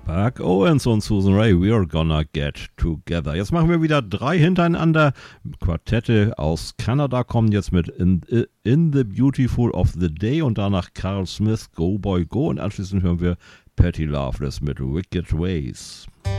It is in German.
Buck Owens und Susan Ray, We're Gonna Get Together. Jetzt machen wir wieder 3 hintereinander. Quartette aus Kanada kommen jetzt mit In the Beautiful of the Day und danach Carl Smith, Go Boy Go, und anschließend hören wir Patti Loveless mit Wicked Ways.